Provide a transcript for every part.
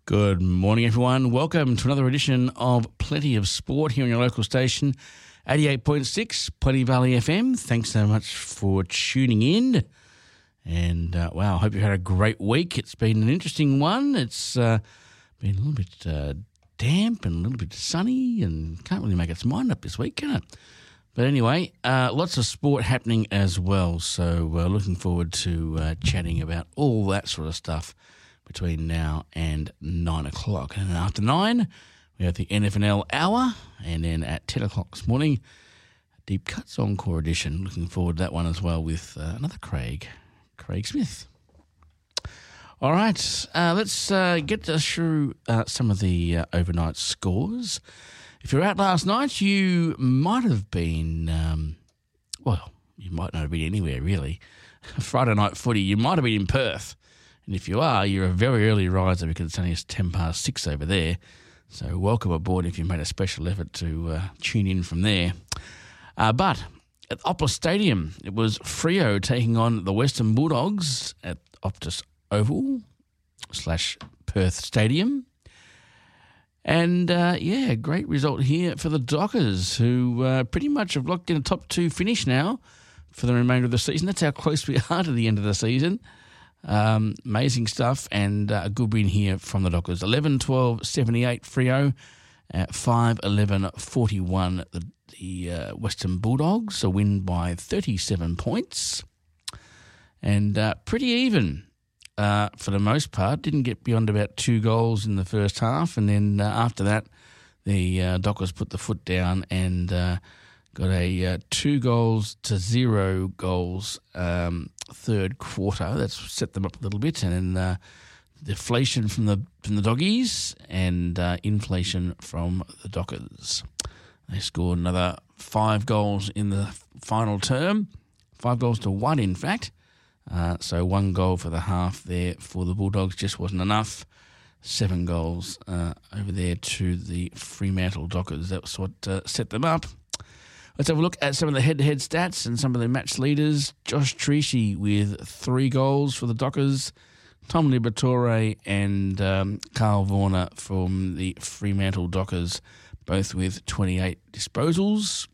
Good morning, everyone. Welcome to another edition of Plenty of Sport here on your local station, 88.6 Plenty Valley FM. Thanks so much for tuning in. And, I hope you had a great week. It's been an interesting one. It's been a little bit damp and a little bit sunny and can't really make its mind up this week, can it? But anyway, lots of sport happening as well. So looking forward to chatting about all that sort of stuff between now and 9 o'clock. And then after 9, we have the NFNL Hour. And then at 10 o'clock this morning, Deep Cuts Encore Edition. Looking forward to that one as well with another Craig Smith. All right, let's get through some of the overnight scores. If you're out last night, you might have been, you might not have been anywhere really. Friday night footy, you might have been in Perth. And if you are, you're a very early riser because it's only 10 past 6 over there. So welcome aboard if you made a special effort to tune in from there. But at Optus Stadium, it was Freo taking on the Western Bulldogs at Optus Oval / Perth Stadium. And, great result here for the Dockers, who pretty much have locked in a top 2 finish now for the remainder of the season. That's how close we are to the end of the season. Amazing stuff, and a good win here from the Dockers. 11-12-78 Freo at 5-11-41 the Western Bulldogs, a win by 37 points. And pretty even for the most part. Didn't get beyond about 2 goals in the first half, and then after that the Dockers put the foot down and got a 2-0 goals third quarter. That's set them up a little bit, and then deflation from the Doggies and inflation from the Dockers. They scored another 5 goals in the final term, 5 goals to 1 in fact. So 1 goal for the half there for the Bulldogs just wasn't enough. 7 goals over there to the Fremantle Dockers. That was what set them up. Let's have a look at some of the head-to-head stats and some of the match leaders. Josh Treacy with 3 goals for the Dockers. Tom Liberatore and Carl Warner from the Fremantle Dockers, both with 28 disposals.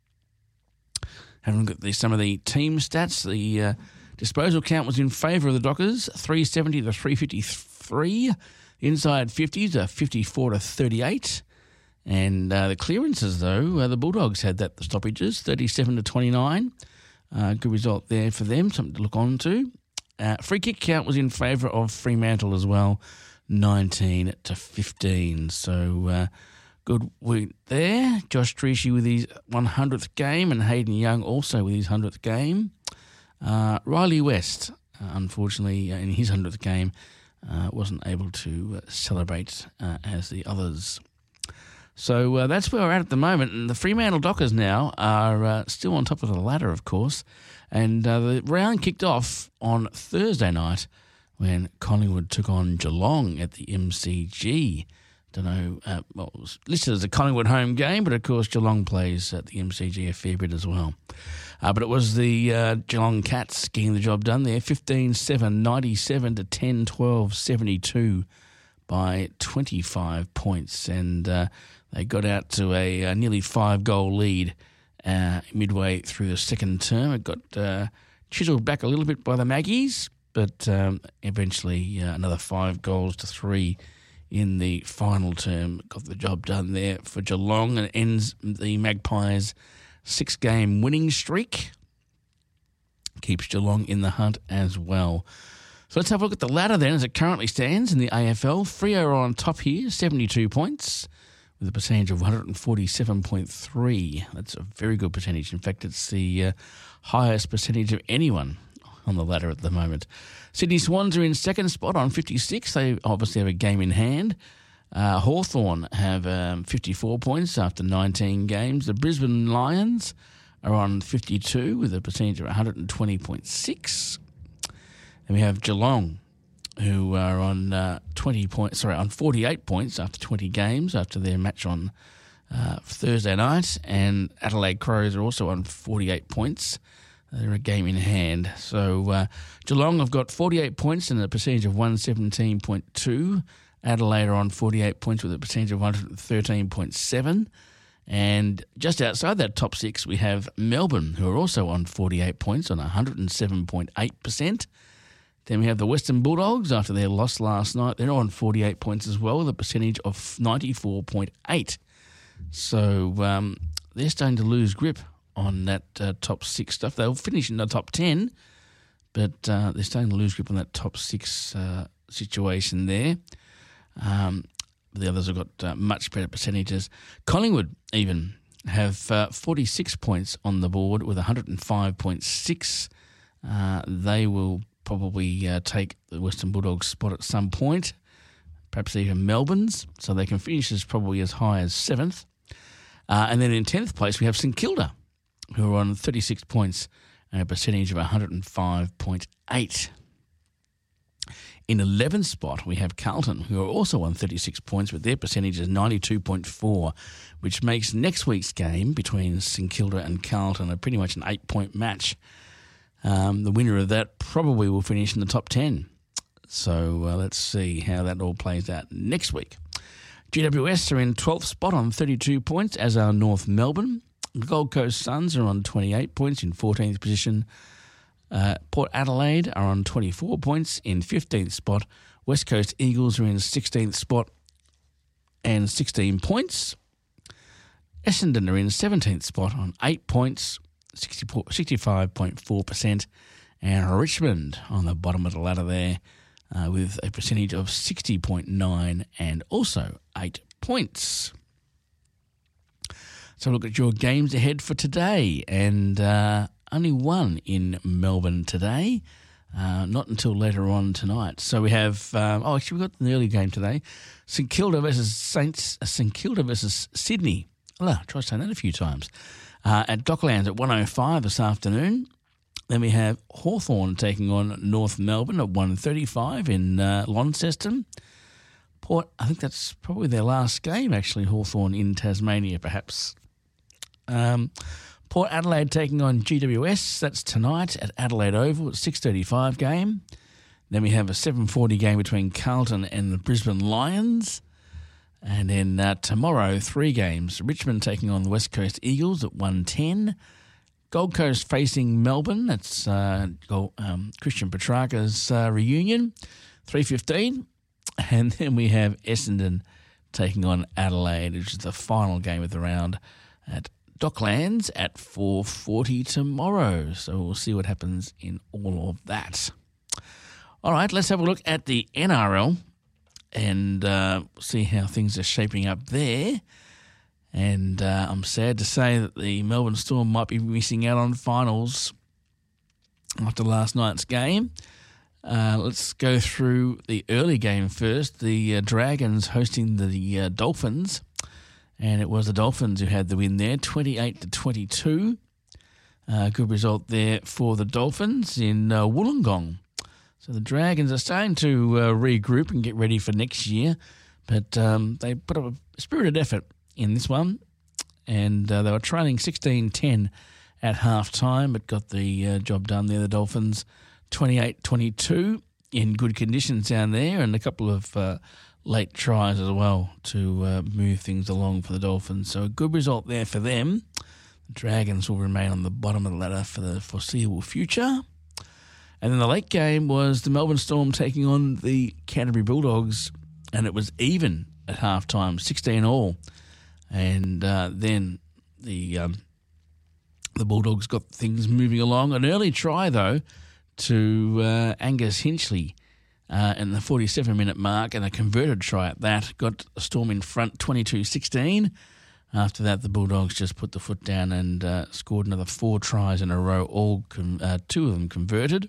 Having a look at some of the team stats, the disposal count was in favour of the Dockers, 370 to 353. Inside 50s are 54 to 38. And the clearances, though, the Bulldogs had the stoppages, 37 to 29. Good result there for them, something to look on to. Free kick count was in favour of Fremantle as well, 19 to 15. So good win there. Josh Treacy with his 100th game and Hayden Young also with his 100th game. Riley West, unfortunately, in his 100th game, wasn't able to celebrate as the others. So that's where we're at the moment. And the Fremantle Dockers now are still on top of the ladder, of course. And the round kicked off on Thursday night when Collingwood took on Geelong at the MCG. Don't know, it was listed as a Collingwood home game, but of course Geelong plays at the MCG a fair bit as well. But it was the Geelong Cats getting the job done there, 15-7, 97 to 10-12, 72 by 25 points. And they got out to a nearly 5-goal lead midway through the second term. It got chiselled back a little bit by the Maggies, but eventually another 5 goals to 3 in the final term got the job done there for Geelong, and it ends the Magpies' 6-game winning streak. Keeps Geelong in the hunt as well. So let's have a look at the ladder then as it currently stands in the AFL. Freo are on top here, 72 points, with a percentage of 147.3. That's a very good percentage. In fact, it's the highest percentage of anyone on the ladder at the moment. Sydney Swans are in second spot on 56. They obviously have a game in hand. Hawthorn have 54 points after 19 games. The Brisbane Lions are on 52 with a percentage of 120.6. And we have Geelong, who are on 48 points after 20 games after their match on Thursday night. And Adelaide Crows are also on 48 points. They're a game in hand. So Geelong have got 48 points and a percentage of 117.2. Adelaide are on 48 points with a percentage of 113.7. And just outside that top 6, we have Melbourne, who are also on 48 points on 107.8%. Then we have the Western Bulldogs after their loss last night. They're on 48 points as well with a percentage of 94.8. So they're starting to lose grip on that top 6 stuff. They'll finish in the top 10, but they're starting to lose grip on that top 6 situation there. The others have got much better percentages. Collingwood even have 46 points on the board with 105.6. They will probably take the Western Bulldogs spot at some point, perhaps even Melbourne's, so they can finish as probably as high as 7th. And then in 10th place, we have St Kilda, who are on 36 points and a percentage of 105.8. In 11th spot, we have Carlton, who are also on 36 points, with their percentage is 92.4, which makes next week's game between St Kilda and Carlton a pretty much an 8-point match. The winner of that probably will finish in the top 10. So let's see how that all plays out next week. GWS are in 12th spot on 32 points, as are North Melbourne. The Gold Coast Suns are on 28 points in 14th position. Port Adelaide are on 24 points in 15th spot. West Coast Eagles are in 16th spot and 16 points. Essendon are in 17th spot on 8 points, 65.4%. And Richmond on the bottom of the ladder there with a percentage of 60.9 and also 8 points. So look at your games ahead for today, and only one in Melbourne today, not until later on tonight. So we have, we've got an early game today, St Kilda versus Sydney. Try saying that a few times. At Docklands at 1:05 this afternoon. Then we have Hawthorn taking on North Melbourne at 1:35 in Launceston. Port, I think that's probably their last game, actually, Hawthorn in Tasmania, perhaps. Port Adelaide taking on GWS. That's tonight at Adelaide Oval at 6:35 game. Then we have a 7:40 game between Carlton and the Brisbane Lions. And then tomorrow, 3 games. Richmond taking on the West Coast Eagles at 1:10. Gold Coast facing Melbourne. That's Christian Petrarca's reunion, 3:15. And then we have Essendon taking on Adelaide, which is the final game of the round at Docklands at 4:40 tomorrow. So we'll see what happens in all of that. All right, let's have a look at the NRL and see how things are shaping up there. And I'm sad to say that the Melbourne Storm might be missing out on finals after last night's game. Let's go through the early game first. The Dragons hosting the Dolphins. And it was the Dolphins who had the win there, 28-22. Good result there for the Dolphins in Wollongong. So the Dragons are starting to regroup and get ready for next year. But they put up a spirited effort in this one. And they were trailing 16-10 at half-time, but got the job done there, the Dolphins. 28-22 in good conditions down there, and a couple of late tries as well to move things along for the Dolphins. So a good result there for them. The Dragons will remain on the bottom of the ladder for the foreseeable future. And then the late game was the Melbourne Storm taking on the Canterbury Bulldogs, and it was even at halftime, 16-all. And then the Bulldogs got things moving along. An early try, though, to Angus Hinchley in the 47-minute mark, and a converted try at that. Got the Storm in front 22-16. After that, the Bulldogs just put the foot down and scored another 4 tries in a row, all 2 of them converted.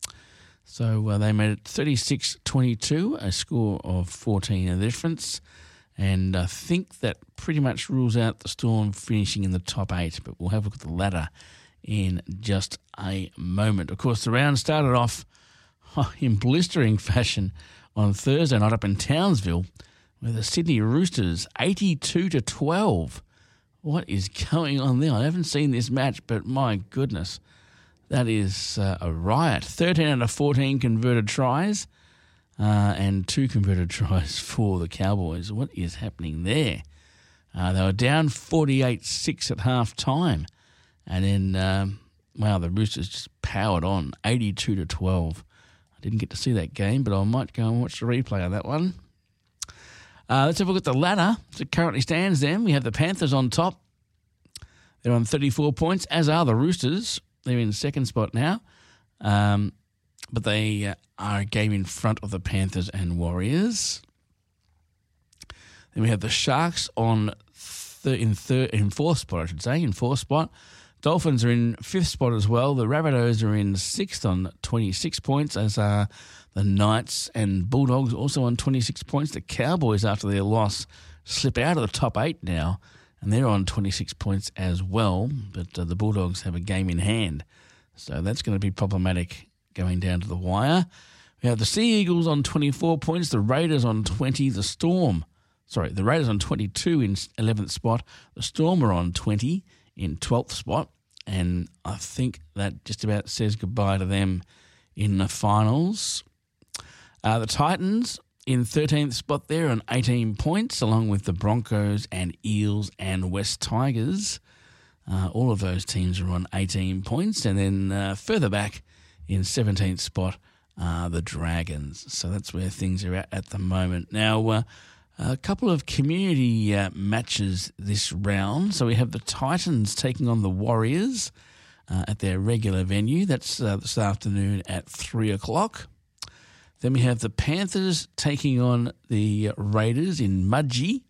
So they made it 36-22, a score of 14 in the difference. And I think that pretty much rules out the Storm finishing in the top 8, but we'll have a look at the ladder in just a moment. Of course, the round started off in blistering fashion on Thursday night up in Townsville, where the Sydney Roosters 82-12. What is going on there? I haven't seen this match, but my goodness, that is a riot. 13 out of 14 converted tries. and 2 converted tries for the Cowboys. What is happening there? They were down 48-6 at half time. And then, the Roosters just powered on, 82-12. I didn't get to see that game, but I might go and watch the replay of that one. Let's have a look at the ladder. As it currently stands then, we have the Panthers on top. They're on 34 points, as are the Roosters. They're in second spot now. But they are a game in front of the Panthers and Warriors. Then we have the Sharks in fourth spot, in fourth spot. Dolphins are in fifth spot as well. The Rabbitohs are in sixth on 26 points, as are the Knights and Bulldogs also on 26 points. The Cowboys, after their loss, slip out of the top 8 now, and they're on 26 points as well. But the Bulldogs have a game in hand, so that's going to be problematic going down to the wire. We have the Sea Eagles on 24 points, the Raiders on 20, the Raiders on 22 in 11th spot. The Storm are on 20 in 12th spot, and I think that just about says goodbye to them in the finals. The Titans in 13th spot there on 18 points, along with the Broncos and Eels and West Tigers. All of those teams are on 18 points. And then further back in 17th spot are the Dragons. So that's where things are at the moment. Now, a couple of community matches this round. So we have the Titans taking on the Warriors at their regular venue. That's this afternoon at 3 o'clock. Then we have the Panthers taking on the Raiders in Mudgee.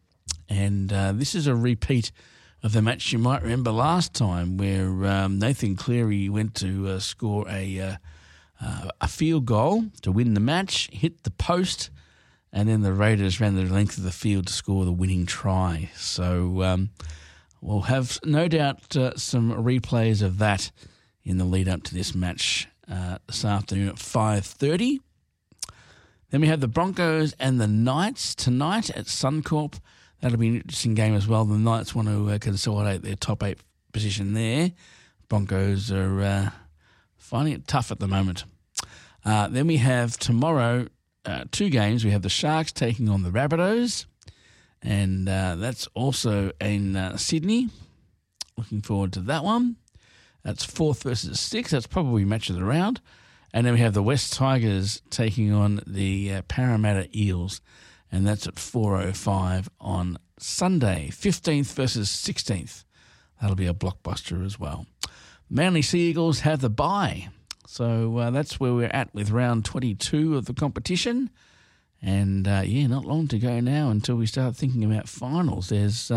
And this is a repeat of the match you might remember last time, where Nathan Cleary went to score a field goal to win the match, hit the post, and then the Raiders ran the length of the field to score the winning try. So we'll have no doubt some replays of that in the lead up to this match this afternoon at 5:30. Then we have the Broncos and the Knights tonight at Suncorp. That'll be an interesting game as well. The Knights want to consolidate their top 8 position there. Broncos are finding it tough at the moment. Then we have tomorrow 2 games. We have the Sharks taking on the Rabbitohs, and that's also in Sydney. Looking forward to that one. That's 4th versus 6th. That's probably match of the round. And then we have the West Tigers taking on the Parramatta Eels, and that's at 4:05 on Sunday, 15th versus 16th. That'll be a blockbuster as well. Manly Sea Eagles have the bye. So that's where we're at with round 22 of the competition. And, not long to go now until we start thinking about finals. There's,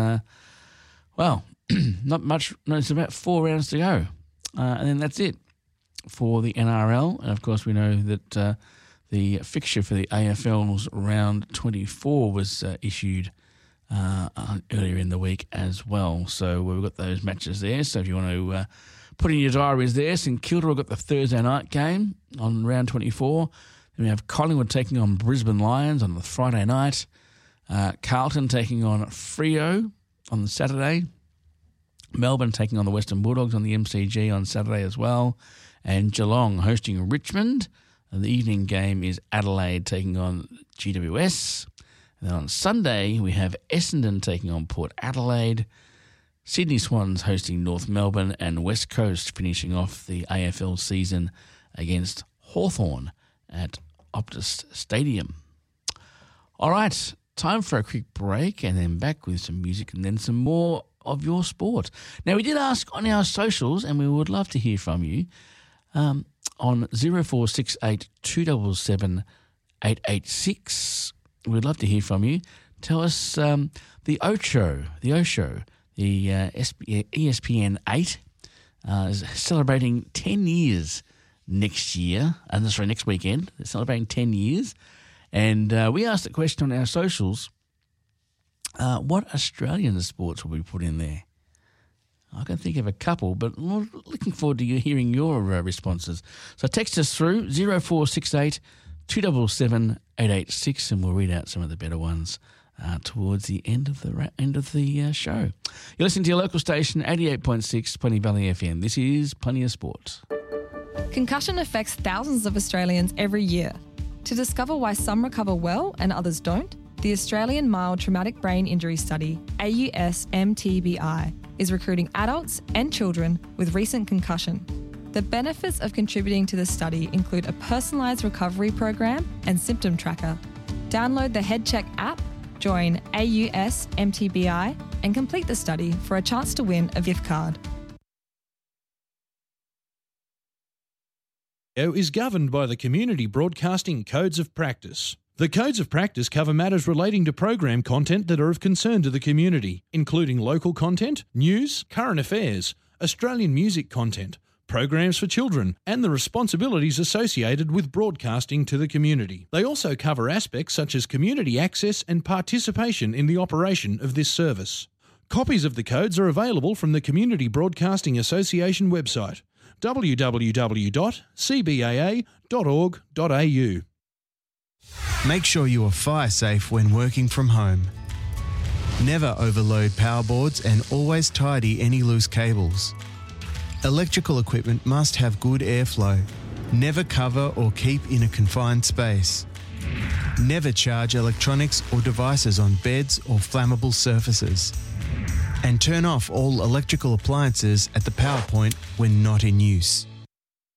not much. No, it's about 4 rounds to go. And then that's it for the NRL. And, of course, we know that the fixture for the AFL's round 24 was issued earlier in the week as well. So we've got those matches there. So if you want to put in your diaries there, St Kilda have got the Thursday night game on round 24. Then we have Collingwood taking on Brisbane Lions on the Friday night. Carlton taking on Freo on the Saturday. Melbourne taking on the Western Bulldogs on the MCG on Saturday as well. And Geelong hosting Richmond. And the evening game is Adelaide taking on GWS. And then on Sunday, we have Essendon taking on Port Adelaide. Sydney Swans hosting North Melbourne, and West Coast finishing off the AFL season against Hawthorn at Optus Stadium. All right, time for a quick break and then back with some music and then some more of your sport. Now, we did ask on our socials, and we would love to hear from you on 0468 277 886. We'd love to hear from you. Tell us the Ocho, the ESPN 8 is celebrating 10 years next year. Next weekend. They're celebrating 10 years. And we asked the question on our socials, what Australian sports will we put in there? I can think of a couple, but we're looking forward to hearing your responses. So text us through 0468 277 886, and we'll read out some of the better ones towards the end of the show. You're listening to your local station, 88.6 Plenty Valley FM. This is Plenty of Sport. Concussion affects thousands of Australians every year. To discover why some recover well and others don't, the Australian Mild Traumatic Brain Injury Study, AUS-MTBI, is recruiting adults and children with recent concussion. The benefits of contributing to the study include a personalised recovery program and symptom tracker. Download the HeadCheck app, join AUS-MTBI and complete the study for a chance to win a gift card. Is governed by the Community Broadcasting Codes of Practice. The Codes of Practice cover matters relating to program content that are of concern to the community, including local content, news, current affairs, Australian music content, programs for children, and the responsibilities associated with broadcasting to the community. They also cover aspects such as community access and participation in the operation of this service. Copies of the codes are available from the Community Broadcasting Association website, www.cbaa.org.au. Make sure you are fire safe when working from home. Never overload power boards and always tidy any loose cables. Electrical equipment must have good airflow. Never cover or keep in a confined space. Never charge electronics or devices on beds or flammable surfaces. And turn off all electrical appliances at the power point when not in use.